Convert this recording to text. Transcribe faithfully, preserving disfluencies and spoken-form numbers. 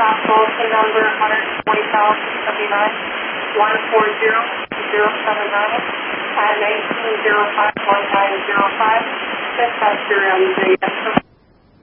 Stop bulletin number one forty thousand seventy-nine, one four zero zero seven nine at nineteen oh five one nine oh five. Dispatch zero zero.